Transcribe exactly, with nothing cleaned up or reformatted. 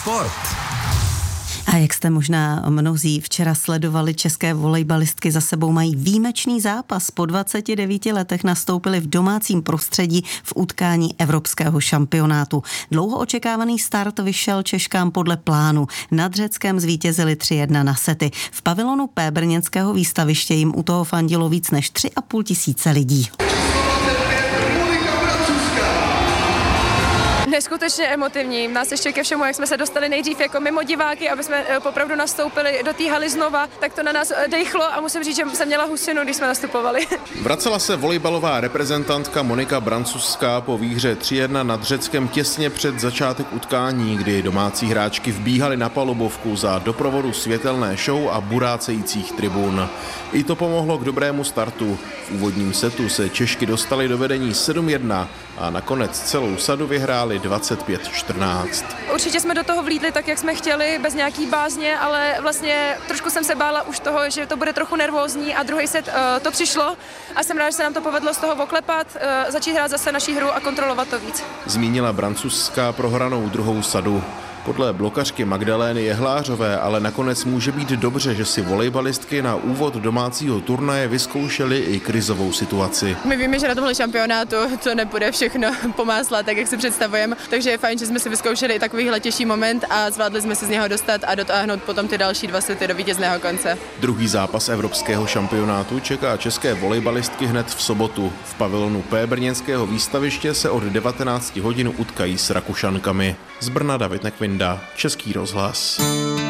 sport. A jak jste možná mnozí včera sledovali, české volejbalistky za sebou mají výjimečný zápas. Po dvaceti devíti letech nastoupili v domácím prostředí v utkání evropského šampionátu. Dlouho očekávaný start vyšel Češkám podle plánu. Nad Řeckem zvítězili tři jedna na sety. V pavilonu P brněnského výstaviště jim u toho fandilo víc než tři a půl tisíce lidí. Neskutečně emotivní. Nás ještě ke všemu, jak jsme se dostali nejdřív jako mimo diváky, aby jsme popravdu nastoupili do té haly znova, tak to na nás dejchlo a musím říct, že jsem měla husinu, když jsme nastupovali. Vracela se volejbalová reprezentantka Monika Brancuská po výhře tři jedna nad Řeckem těsně před začátek utkání, kdy domácí hráčky vbíhaly na palubovku za doprovodu světelné show a burácejících tribun. I to pomohlo k dobrému startu. V úvodním setu se Češky dostaly do vedení sedm jedna a nakonec celou sadu vyhráli dvacet pět čtrnáct. Určitě jsme do toho vlídli tak, jak jsme chtěli, bez nějaký bázně, ale vlastně trošku jsem se bála už toho, že to bude trochu nervózní a druhý set uh, to přišlo a jsem ráda, že se nám to povedlo z toho oklepat, uh, začít hrát zase naší hru a kontrolovat to víc. Zmínila Brancuská prohranou druhou sadu. Podle blokařky Magdalény Jehlářové ale nakonec může být dobře, že si volejbalistky na úvod domácího turnaje vyzkoušely i krizovou situaci. My víme, že na tomhle šampionátu to nepůjde všechno pomáslat, tak jak si představujeme, takže je fajn, že jsme si vyzkoušeli i takovýhle těžší moment a zvládli jsme se z něho dostat a dotáhnout potom ty další dva sety do vítězného konce. Druhý zápas evropského šampionátu čeká české volejbalistky hned v sobotu. V pavilonu P brněnského výstaviště se od devatenácti hodin utkají s Rakušankami. Z Brna David Nekvinda, Český rozhlas.